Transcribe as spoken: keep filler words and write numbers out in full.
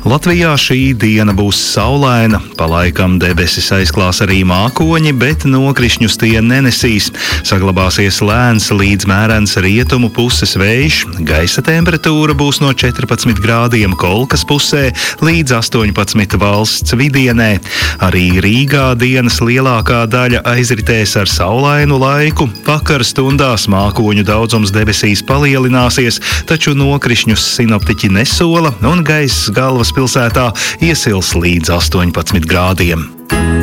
Latvijā šī diena būs saulaina, pa laikam debesis aizklās arī mākoņi, bet nokrišņus tie nenesīs. Saglabāsies lēns līdz mērens rietumu puses vējš, gaisa temperatūra būs no četrpadsmit grādiem Kolkas pusē līdz astoņpadsmit valsts vidienē. Arī Rīgā dienas lielākā daļa aizritēs ar saulainu laiku, vakar stundās mākoņu daudzums debesīs palielināsies, taču nokrišņus sinoptiķi nesola un gaiss galvaspilsētā iesils līdz astoņpadsmit grādiem.